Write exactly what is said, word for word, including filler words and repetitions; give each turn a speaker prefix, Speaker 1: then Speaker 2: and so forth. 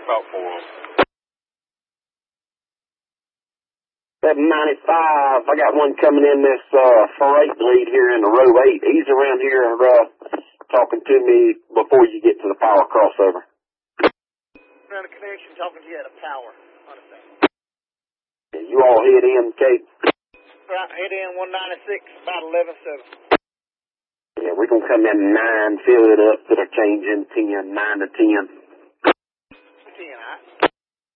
Speaker 1: about for them.
Speaker 2: seven ninety-five, I got one coming in this uh, freight lead here in the row eight. He's around here uh, talking to me before you get to the power crossover.
Speaker 1: Around the connection, talking to you at a power. Understand.
Speaker 2: Yeah, you all head in, Kate?
Speaker 1: Right, head in one ninety-six, about eleven seven.
Speaker 2: Yeah, we're going to come in nine, fill it up, put a change in ten, nine to ten.